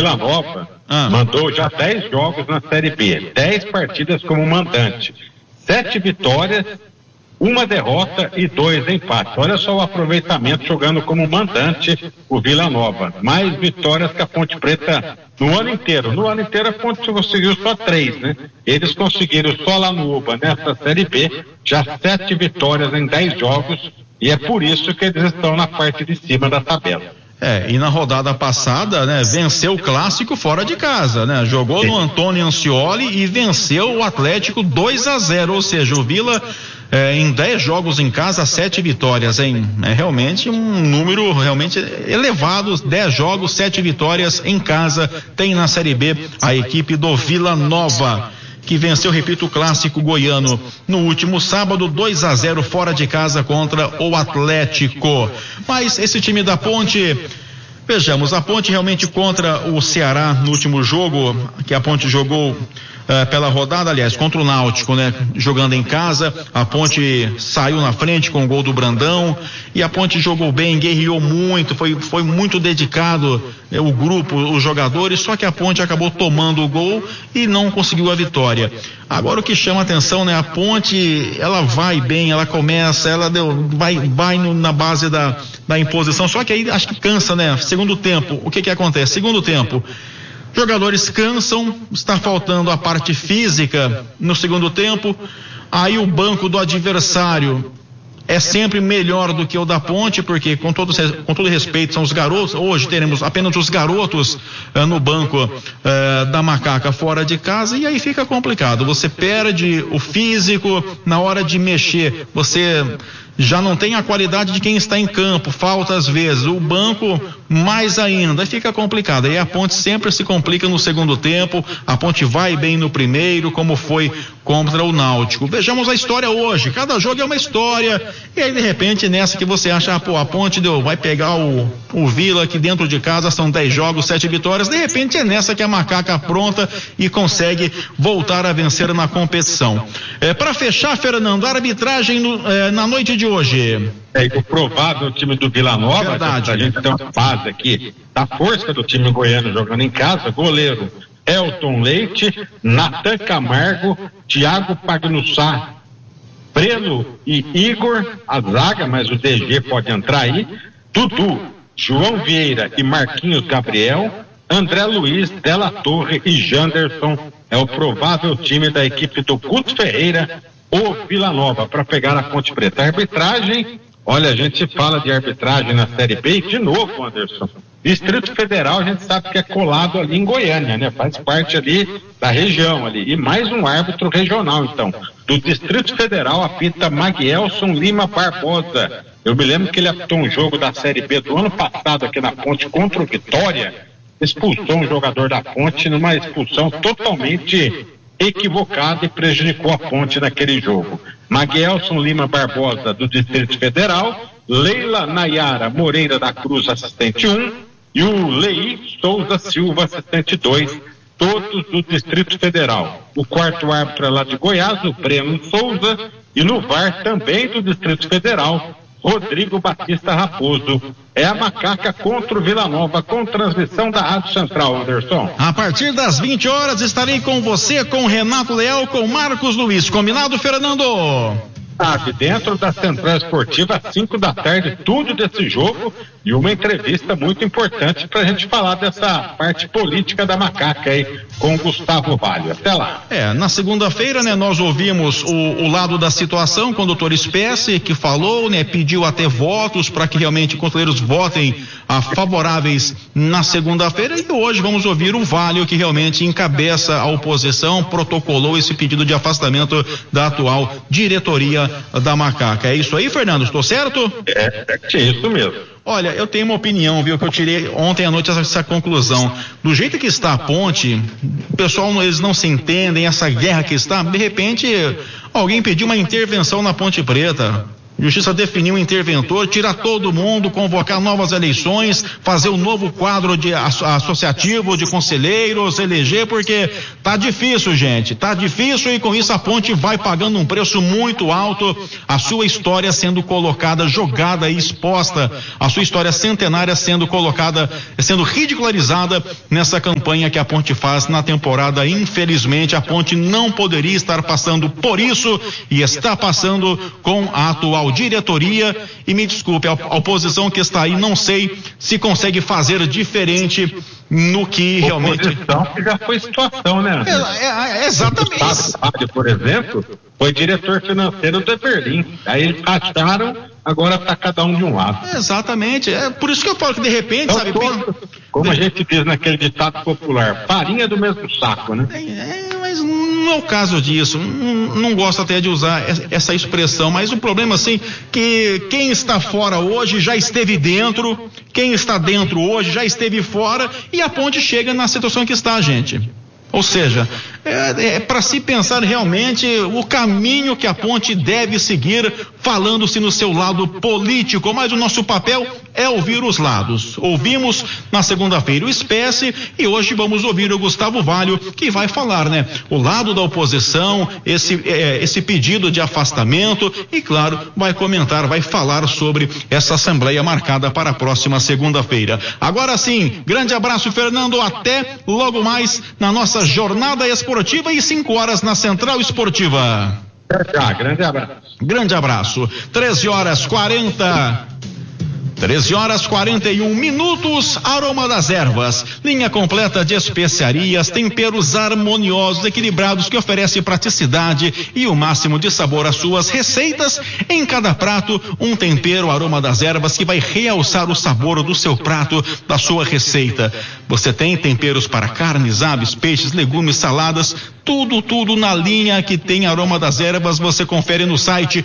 Vila Nova mandou já 10 jogos na Série B, 10 partidas como mandante, 7 vitórias, 1 derrota e 2 empates. Olha só o aproveitamento jogando como mandante o Vila Nova. Mais vitórias que a Ponte Preta no ano inteiro. No ano inteiro a Ponte conseguiu só 3, né? Eles conseguiram só lá no UBA, nessa Série B, já 7 vitórias em 10 jogos, e é por isso que eles estão na parte de cima da tabela. E na rodada passada, né, venceu o clássico fora de casa, né? Jogou no Antônio Ancioli e venceu o Atlético 2-0, ou seja, o Vila em 10 jogos em casa, 7 vitórias, hein? É realmente um número realmente elevado, 10 jogos, 7 vitórias em casa, tem na Série B a equipe do Vila Nova, que venceu, repito, o clássico goiano no último sábado, 2-0 fora de casa contra o Atlético. Mas esse time da Ponte, vejamos, a Ponte realmente contra o Ceará no último jogo, que a Ponte jogou pela rodada, aliás, contra o Náutico, né? Jogando em casa, a Ponte saiu na frente com o gol do Brandão, e a Ponte jogou bem, guerreou muito, foi muito dedicado, o grupo, os jogadores, só que a Ponte acabou tomando o gol e não conseguiu a vitória. Agora o que chama a atenção, né? A Ponte, ela vai bem, ela começa, ela vai na base da imposição, só que aí acho que cansa, né? Segundo tempo, o que acontece? Segundo tempo, jogadores cansam, está faltando a parte física no segundo tempo, aí o banco do adversário é sempre melhor do que o da Ponte, porque com todo respeito são os garotos, hoje teremos apenas os garotos no banco da Macaca fora de casa, e aí fica complicado, você perde o físico na hora de mexer, você já não tem a qualidade de quem está em campo, falta às vezes, o banco mais ainda, aí fica complicado, aí a Ponte sempre se complica no segundo tempo, a Ponte vai bem no primeiro, como foi contra o Náutico. Vejamos a história hoje, cada jogo é uma história, e aí de repente nessa que você acha, a Ponte vai pegar o Vila aqui dentro de casa, são 10 jogos, 7 vitórias, de repente é nessa que a Macaca apronta e consegue voltar a vencer na competição. Para fechar, Fernando, a arbitragem na noite de hoje. O provável time do Vila Nova, verdade, a gente tem uma base aqui da força do time goiano jogando em casa, goleiro Elton Leite, Natan Camargo, Thiago Pagnussá, Breno e Igor, a zaga, mas o DG pode entrar aí, Dudu, João Vieira e Marquinhos Gabriel, André Luiz, Della Torre e Janderson, é o provável time da equipe do Guto Ferreira, o Vila Nova, para pegar a Ponte Preta. A arbitragem, olha, a gente fala de arbitragem na Série B, de novo, Anderson, Distrito Federal a gente sabe que é colado ali em Goiânia, né? Faz parte ali da região ali, e mais um árbitro regional, então, do Distrito Federal, apita Maguelson Lima Barbosa. Eu me lembro que ele apitou um jogo da Série B do ano passado aqui na Ponte contra o Vitória, expulsou um jogador da Ponte numa expulsão totalmente equivocada e prejudicou a Ponte naquele jogo. Maguelson Lima Barbosa, do Distrito Federal, Leila Nayara Moreira da Cruz, assistente 1, e o Lei Souza Silva, assistente 2, todos do Distrito Federal. O quarto árbitro é lá de Goiás, o Breno Souza, e no VAR também do Distrito Federal, Rodrigo Batista Raposo. É a Macaca contra o Vila Nova, com transmissão da Rádio Central, Anderson. A partir das 20 horas estarei com você, com Renato Leal, com Marcos Luiz. Combinado, Fernando? Dentro da Central Esportiva, às 5 da tarde, tudo desse jogo e uma entrevista muito importante para a gente falar dessa parte política da Macaca aí com o Gustavo Vale. Até lá. Na segunda-feira, né, nós ouvimos o lado da situação com o doutor Espécie, que falou, né, pediu até votos para que realmente os conselheiros votem favoráveis na segunda-feira, e hoje vamos ouvir o Vale, que realmente encabeça a oposição, protocolou esse pedido de afastamento da atual diretoria da Macaca. É isso aí, Fernando? Estou certo? É isso mesmo. Olha, eu tenho uma opinião, viu, que eu tirei ontem à noite essa conclusão. Do jeito que está a Ponte, o pessoal, eles não se entendem, essa guerra que está, de repente, alguém pediu uma intervenção na Ponte Preta. Justiça definiu um interventor, tirar todo mundo, convocar novas eleições, fazer um novo quadro de associativo de conselheiros, eleger, porque tá difícil, gente, tá difícil, e com isso a ponte vai pagando um preço muito alto, a sua história sendo colocada, jogada e exposta, a sua história centenária sendo colocada, sendo ridicularizada nessa campanha que a ponte faz na temporada. Infelizmente, a ponte não poderia estar passando por isso e está passando com a atual diretoria, e me desculpe, a oposição que está aí, não sei se consegue fazer diferente no que realmente... Oposição que já foi situação, né? Exatamente. O Estado, por exemplo, foi diretor financeiro do Berlim, aí eles acharam, agora está cada um de um lado. Exatamente, é por isso que eu falo que de repente, então, sabe... Como a gente diz naquele ditado popular, farinha do mesmo saco, né? Mas não é o caso disso, não gosto até de usar essa expressão, mas o problema assim, que quem está fora hoje já esteve dentro, quem está dentro hoje já esteve fora, e a ponte chega na situação que está, gente. Ou seja, é para se pensar realmente o caminho que a ponte deve seguir, falando-se no seu lado político, mas o nosso papel é ouvir os lados. Ouvimos na segunda-feira o Espécie e hoje vamos ouvir o Gustavo Valho, que vai falar, né? O lado da oposição, esse pedido de afastamento e, claro, vai comentar, vai falar sobre essa assembleia marcada para a próxima segunda-feira. Agora sim, grande abraço, Fernando, até logo mais na nossa jornada esportiva e 5 horas na Central Esportiva. Grande abraço. Grande abraço. 13h41 minutos. Aroma das Ervas, linha completa de especiarias, temperos harmoniosos, equilibrados, que oferece praticidade e o máximo de sabor às suas receitas. Em cada prato, um tempero Aroma das Ervas que vai realçar o sabor do seu prato, da sua receita. Você tem temperos para carnes, aves, peixes, legumes, saladas, tudo na linha que tem Aroma das Ervas. Você confere no site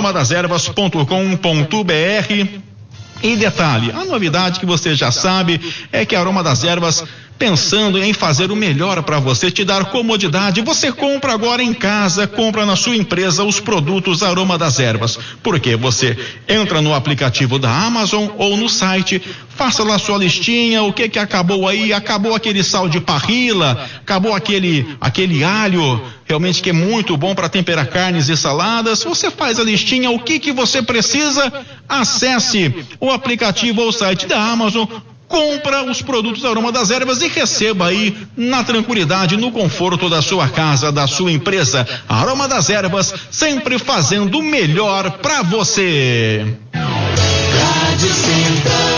aromadasерvas.com.br. E detalhe, a novidade que você já sabe é que a Aroma das Ervas, pensando em fazer o melhor para você, te dar comodidade, você compra agora em casa, compra na sua empresa os produtos Aroma das Ervas. Porque você entra no aplicativo da Amazon ou no site, faça lá sua listinha, o que acabou aí, acabou aquele sal de parrilla, acabou aquele alho, realmente que é muito bom para temperar carnes e saladas. Você faz a listinha, o que você precisa, acesse o aplicativo ou o site da Amazon, compra os produtos Aroma das Ervas e receba aí na tranquilidade, no conforto da sua casa, da sua empresa. Aroma das Ervas, sempre fazendo o melhor para você. Rádio Central.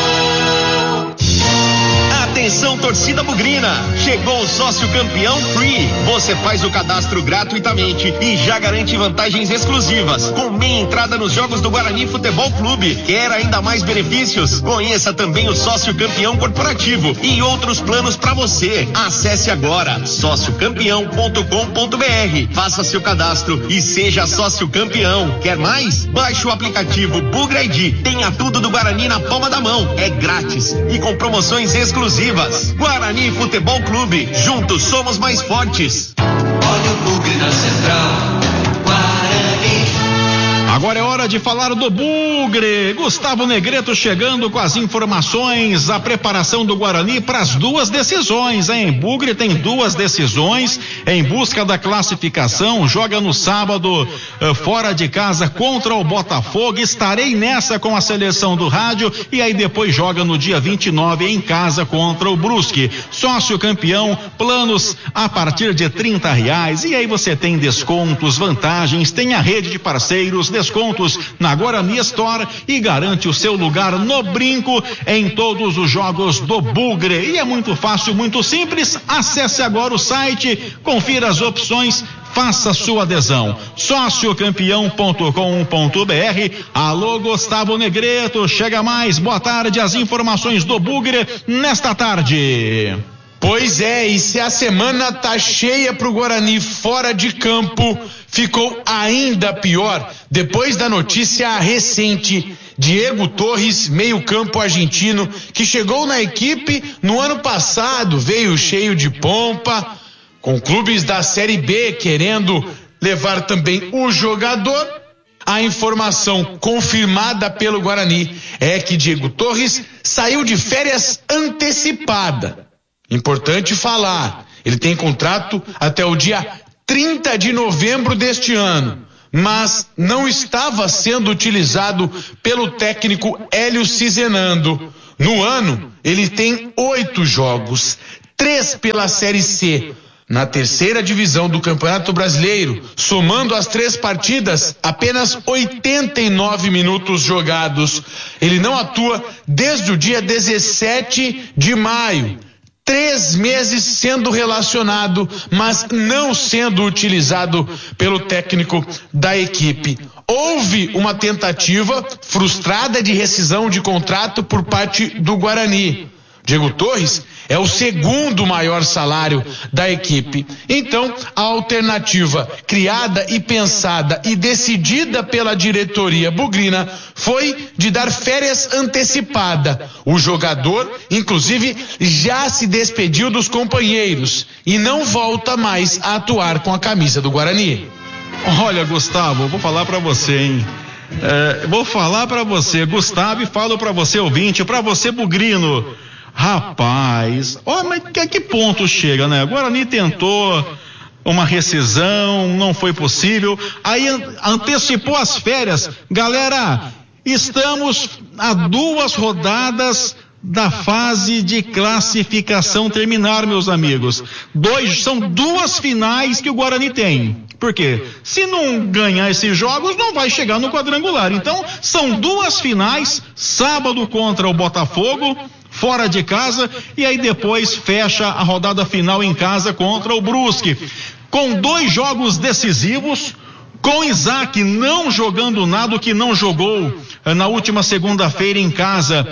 Atenção, torcida bugrina, chegou o sócio campeão Free. Você faz o cadastro gratuitamente e já garante vantagens exclusivas, com meia entrada nos jogos do Guarani Futebol Clube. Quer ainda mais benefícios? Conheça também o sócio campeão corporativo e outros planos para você. Acesse agora sociocampeão.com.br, faça seu cadastro e seja sócio campeão. Quer mais? Baixe o aplicativo Bugra ID. Tenha tudo do Guarani na palma da mão. É grátis e com promoções exclusivas. Guarani Futebol Clube, juntos somos mais fortes. Olha o Bugre na Central, Guarani. Agora é hora de falar do Bugre. Gustavo Negreto chegando com as informações, a preparação do Guarani para as 2 decisões, hein? Bugre tem 2 decisões em busca da classificação, joga no sábado fora de casa contra o Botafogo. Estarei nessa com a seleção do rádio, e aí depois joga no dia 29 em casa contra o Brusque. Sócio campeão, planos a partir de R$30, e aí você tem descontos, vantagens, tem a rede de parceiros, descontos na Guarani Store e garante o seu lugar no brinco em todos os jogos do Bugre. E é muito fácil, muito simples. Acesse agora o site, confira as opções, faça sua adesão. Sociocampeão.com.br. Alô, Gustavo Negreto, chega mais, boa tarde, as informações do Bugre nesta tarde. Pois é, e se a semana tá cheia pro Guarani fora de campo, ficou ainda pior depois da notícia recente. Diego Torres, meio-campo argentino, que chegou na equipe no ano passado, veio cheio de pompa, com clubes da Série B querendo levar também o jogador. A informação confirmada pelo Guarani é que Diego Torres saiu de férias antecipada. Importante falar, ele tem contrato até o dia 30 de novembro deste ano, mas não estava sendo utilizado pelo técnico Hélio Cizenando. No ano, ele tem 8 jogos, 3 pela Série C. Na terceira divisão do Campeonato Brasileiro, somando as 3 partidas, apenas 89 minutos jogados. Ele não atua desde o dia 17 de maio. 3 meses sendo relacionado, mas não sendo utilizado pelo técnico da equipe. Houve uma tentativa frustrada de rescisão de contrato por parte do Guarani. Diego Torres é o segundo maior salário da equipe. Então, a alternativa criada e pensada e decidida pela diretoria bugrina foi de dar férias antecipada. O jogador, inclusive, já se despediu dos companheiros e não volta mais a atuar com a camisa do Guarani. Olha, Gustavo, vou falar pra você, hein? Vou falar pra você, Gustavo, e falo pra você, ouvinte, pra você, bugrino. Rapaz, olha, mas a que ponto chega, né? O Guarani tentou uma rescisão, não foi possível, aí antecipou as férias. Galera, estamos a 2 rodadas da fase de classificação terminar, meus amigos. São 2 finais que o Guarani tem. Por quê? Se não ganhar esses jogos, não vai chegar no quadrangular. Então, são 2 finais, sábado contra o Botafogo, fora de casa, e aí depois fecha a rodada final em casa contra o Brusque. Com 2 jogos decisivos, com Isaac não jogando nada, o que não jogou na última segunda-feira em casa,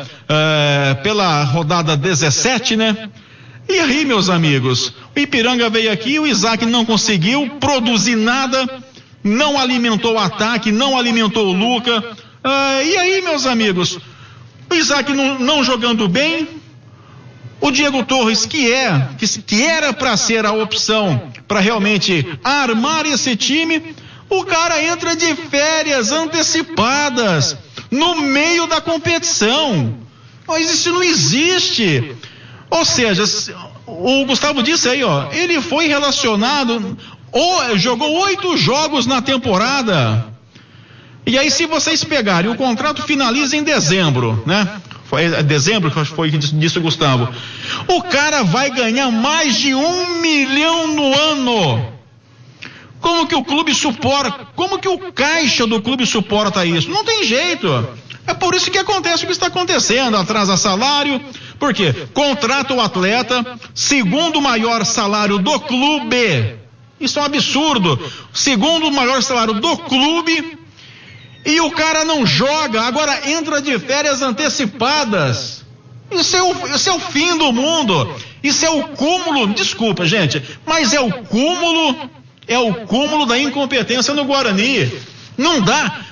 pela rodada 17, né? E aí, meus amigos, o Ipiranga veio aqui, o Isaac não conseguiu produzir nada, não alimentou o ataque, não alimentou o Luca. E aí, meus amigos, o Isaac não jogando bem, o Diego Torres, que era para ser a opção para realmente armar esse time, o cara entra de férias antecipadas no meio da competição. Mas isso não existe. Ou seja, o Gustavo disse aí, ó, ele foi relacionado, jogou 8 jogos na temporada. E aí, se vocês pegarem, o contrato finaliza em dezembro, né? Foi dezembro que foi que disse o Gustavo. O cara vai ganhar mais de 1 milhão no ano. Como que o clube suporta? Como que o caixa do clube suporta isso? Não tem jeito. É por isso que acontece o que está acontecendo. Atrasa salário. Por quê? Contrata o atleta, segundo maior salário do clube. Isso é um absurdo. Segundo maior salário do clube. E o cara não joga, agora entra de férias antecipadas. Isso é o fim do mundo. Isso é o cúmulo, desculpa, gente, mas é o cúmulo da incompetência no Guarani. Não dá.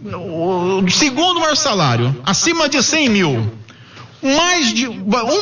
O segundo maior salário, acima de 100 mil, mais de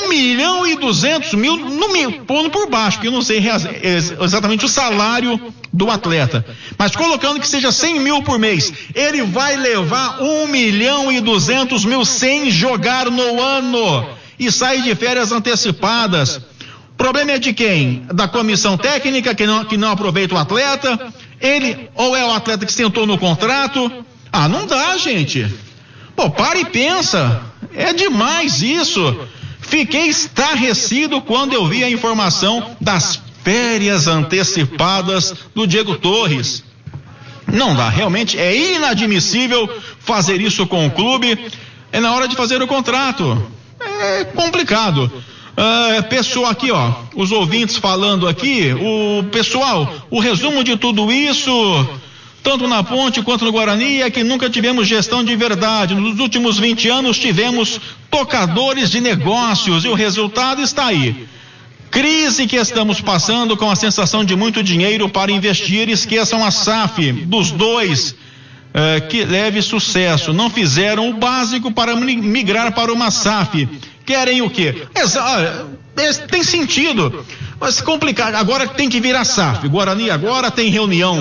1.200.000, pondo por baixo, porque eu não sei exatamente o salário do atleta, mas colocando que seja 100 mil por mês, ele vai levar 1.200.000 sem jogar no ano e sai de férias antecipadas. O problema é de quem? Da comissão técnica que não aproveita o atleta, ele ou é o atleta que sentou no contrato. Não dá, gente. Pô, para e pensa. É demais isso. Fiquei estarrecido quando eu vi a informação das férias antecipadas do Diego Torres. Não dá, realmente é inadmissível fazer isso com o clube. É na hora de fazer o contrato. É complicado. Pessoal aqui, ó, os ouvintes falando aqui, o resumo de tudo isso, tanto na Ponte quanto no Guarani, é que nunca tivemos gestão de verdade. Nos últimos 20 anos tivemos tocadores de negócios e o resultado está aí. Crise que estamos passando com a sensação de muito dinheiro para investir. Esqueçam a SAF dos dois, que leve sucesso. Não fizeram o básico para migrar para uma SAF. Querem o quê? Tem sentido. Mas complicado. Agora tem que virar SAF. Guarani agora tem reunião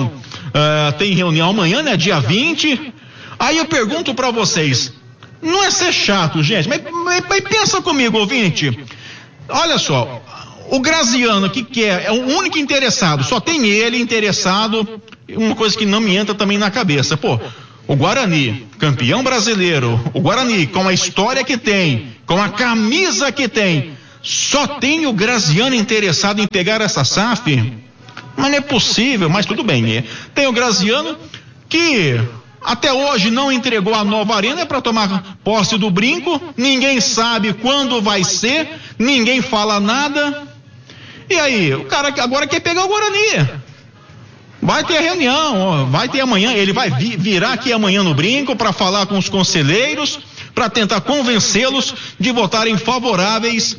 tem reunião amanhã, né? Dia 20. Aí eu pergunto pra vocês, não é ser chato, gente, mas pensa comigo, ouvinte. Olha só, o Graziano, que é o único interessado, só tem ele interessado, uma coisa que não me entra também na cabeça. Pô, o Guarani, campeão brasileiro, o Guarani com a história que tem, com a camisa que tem, só tem o Graziano interessado em pegar essa SAF? Mas não é possível, mas tudo bem, né? Tem o Graziano que até hoje não entregou a nova arena para tomar posse do brinco, ninguém sabe quando vai ser, ninguém fala nada. E aí, o cara agora quer pegar o Guarani. Vai ter a reunião, vai ter amanhã, ele vai virar aqui amanhã no brinco para falar com os conselheiros, para tentar convencê-los de votarem favoráveis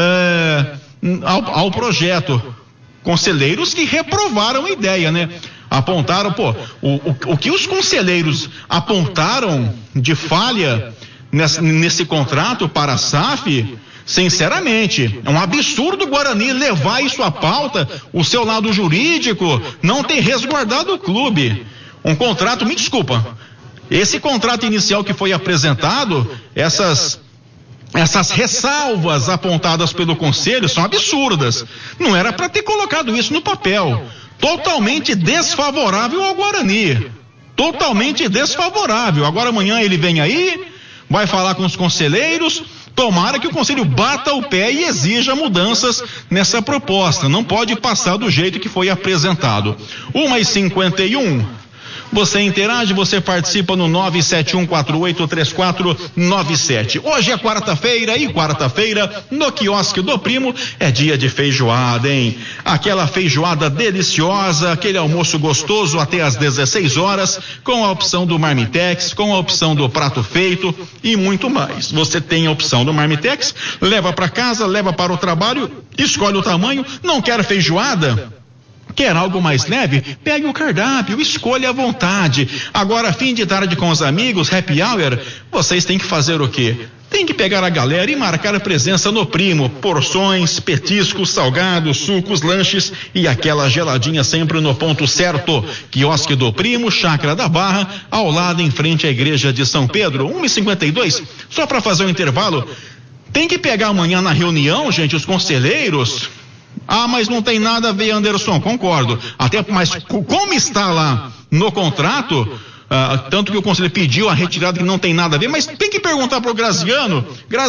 ao projeto. Conselheiros que reprovaram a ideia, né? Apontaram, o que os conselheiros apontaram de falha nesse contrato para a SAF, sinceramente, é um absurdo o Guarani levar isso à pauta, o seu lado jurídico não ter resguardado o clube. Um contrato, me desculpa, esse contrato inicial que foi apresentado, essas ressalvas apontadas pelo conselho são absurdas. Não era para ter colocado isso no papel. Totalmente desfavorável ao Guarani. Totalmente desfavorável. Agora amanhã ele vem aí, vai falar com os conselheiros. Tomara que o conselho bata o pé e exija mudanças nessa proposta. Não pode passar do jeito que foi apresentado. 1h51. Você interage, você participa no 971483497. Hoje é quarta-feira e quarta-feira no quiosque do Primo é dia de feijoada, hein? Aquela feijoada deliciosa, aquele almoço gostoso até às 16 horas, com a opção do Marmitex, com a opção do prato feito e muito mais. Você tem a opção do Marmitex, leva para casa, leva para o trabalho, escolhe o tamanho, não quer feijoada? Quer algo mais leve? Pegue o cardápio, escolha à vontade. Agora, fim de tarde com os amigos, happy hour, vocês têm que fazer o quê? Tem que pegar a galera e marcar a presença no Primo. Porções, petiscos, salgados, sucos, lanches e aquela geladinha sempre no ponto certo. Quiosque do Primo, Chácara da Barra, ao lado em frente à igreja de São Pedro. 1h52, só para fazer um intervalo. Tem que pegar amanhã na reunião, gente, os conselheiros. Ah, mas não tem nada a ver, Anderson, concordo. Mas como está lá no contrato, tanto que o conselho pediu a retirada que não tem nada a ver, mas tem que perguntar pro Graziano,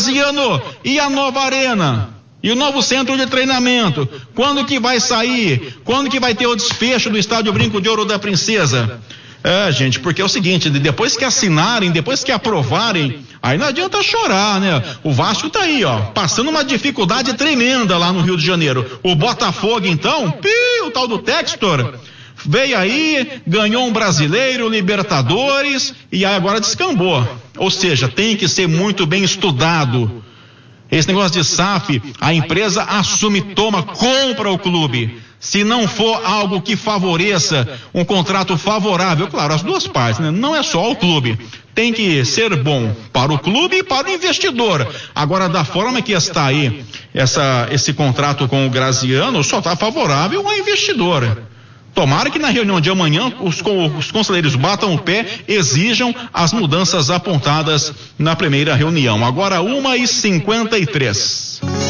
e a nova arena? E o novo centro de treinamento? Quando que vai sair? Quando que vai ter o desfecho do Estádio Brinco de Ouro da Princesa? Gente, porque é o seguinte, depois que assinarem, depois que aprovarem, aí não adianta chorar, né? O Vasco tá aí, ó, passando uma dificuldade tremenda lá no Rio de Janeiro. O Botafogo, então, o tal do Textor, veio aí, ganhou um brasileiro, Libertadores, e aí agora descambou. Ou seja, tem que ser muito bem estudado. Esse negócio de SAF, a empresa assume, compra o clube. Se não for algo que favoreça um contrato favorável, claro, as duas partes, né? Não é só o clube. Tem que ser bom para o clube e para o investidor. Agora, da forma que está aí esse contrato com o Graziano, só está favorável ao investidor. Tomara que na reunião de amanhã os conselheiros batam o pé, exijam as mudanças apontadas na primeira reunião. Agora 1h53.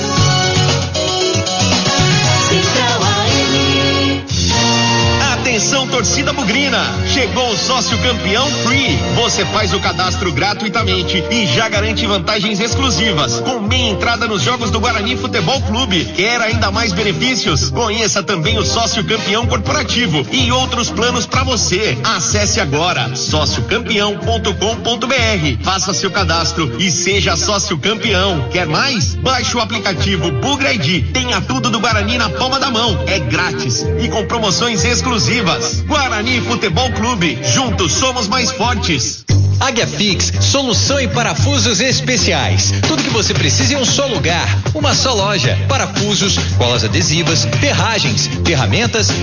Atenção, torcida bugrina, chegou o sócio campeão Free. Você faz o cadastro gratuitamente e já garante vantagens exclusivas, com meia entrada nos jogos do Guarani Futebol Clube. Quer ainda mais benefícios? Conheça também o sócio campeão corporativo e outros planos para você. Acesse agora sociocampeão.com.br, faça seu cadastro e seja sócio campeão. Quer mais? Baixe o aplicativo Bugra ID. Tenha tudo do Guarani na palma da mão. É grátis e com promoções exclusivas. Guarani Futebol Clube, juntos somos mais fortes. Águia Fix, solução em parafusos especiais. Tudo que você precisa em um só lugar, uma só loja. Parafusos, colas adesivas, ferragens, ferramentas